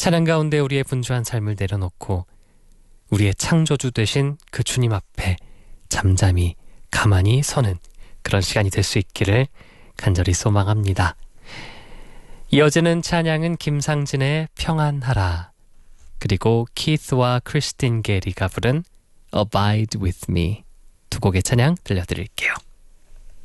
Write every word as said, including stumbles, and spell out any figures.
찬양 가운데 우리의 분주한 삶을 내려놓고 우리의 창조주 되신 그 주님 앞에 잠잠히 가만히 서는 그런 시간이 될 수 있기를 간절히 소망합니다. 이어지는 찬양은 김상진의 평안하라, 그리고 키스와 크리스틴 게리가 부른 Abide with me, 두 곡의 찬양 들려드릴게요.